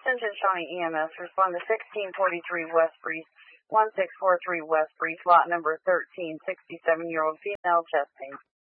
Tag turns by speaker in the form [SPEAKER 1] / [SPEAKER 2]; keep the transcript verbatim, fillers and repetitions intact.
[SPEAKER 1] Attention Shawnee E M S, respond to sixteen forty-three West Breeze, one six four three West Breeze, lot number thirteen, sixty-seven-year-old female chest pain.